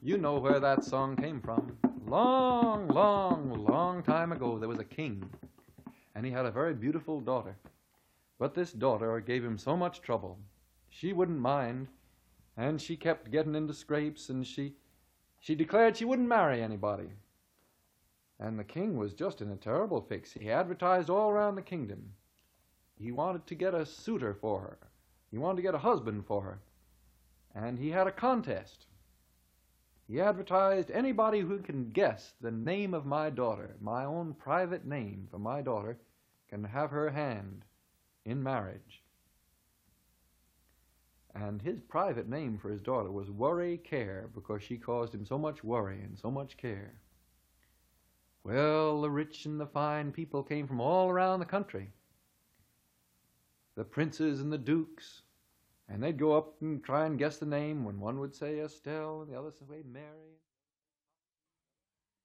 You know where that song came from. Long, long, long time ago, there was a king, and he had a very beautiful daughter. But this daughter gave him so much trouble. She wouldn't mind, and she kept getting into scrapes, and she declared she wouldn't marry anybody. And the king was just in a terrible fix. He advertised all around the kingdom. He wanted to get a suitor for her. He wanted to get a husband for her. And he had a contest. He advertised, anybody who can guess the name of my daughter, my own private name for my daughter, can have her hand in marriage. And his private name for his daughter was Worry Care, because she caused him so much worry and so much care. Well, the rich and the fine people came from all around the country. The princes and the dukes. And they'd go up and try and guess the name, when one would say Estelle and the other would say Mary.